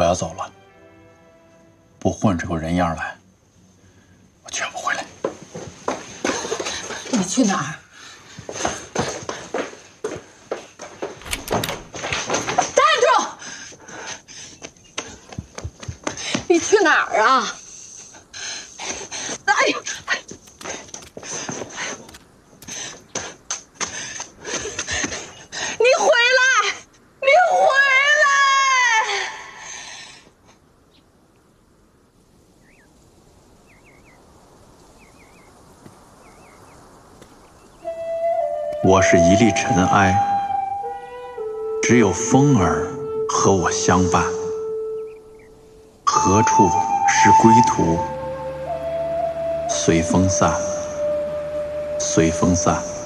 要走了，不混出个人样来，我绝不回来。 你去哪儿？站住！你去哪儿啊？哎呀！你回来！你回来！ 我是一粒尘埃，只有风儿和我相伴。何处是归途？随风散，随风散。